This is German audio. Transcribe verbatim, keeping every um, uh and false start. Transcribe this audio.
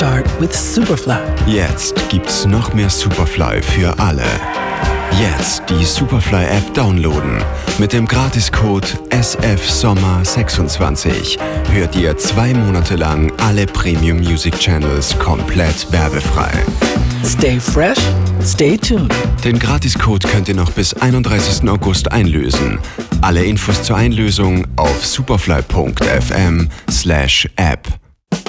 start with Superfly. Jetzt gibt's noch mehr Superfly für alle. Jetzt die Superfly-App downloaden. Mit dem Gratiscode S F Sommer sechsundzwanzig hört ihr zwei Monate lang alle Premium Music Channels komplett werbefrei. Stay fresh, stay tuned. Den Gratiscode könnt ihr noch bis einunddreißigsten August einlösen. Alle Infos zur Einlösung auf superfly punkt f m slash app.